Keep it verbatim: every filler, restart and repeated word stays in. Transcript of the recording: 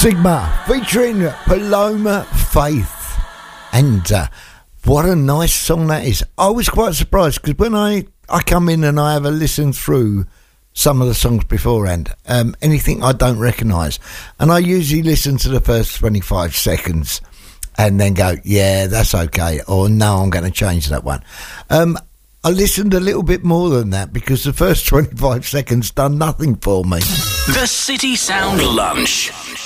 Sigma featuring Paloma Faith, and uh, what a nice song that is. I was quite surprised because when I, I come in and I have a listen through some of the songs beforehand, um, anything I don't recognise, and I usually listen to the first twenty-five seconds and then go, yeah, that's okay, or no, I'm going to change that one. Um, I listened a little bit more than that because the first twenty-five seconds done nothing for me. The City Sound Lunch.